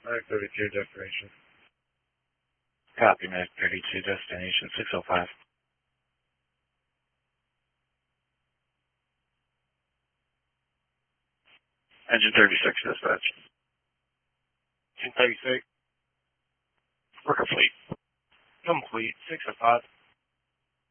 Mag 32 destination. Copy, Mag 32, destination 605. Engine 36, dispatch. Engine 36. We're complete. Complete. 605.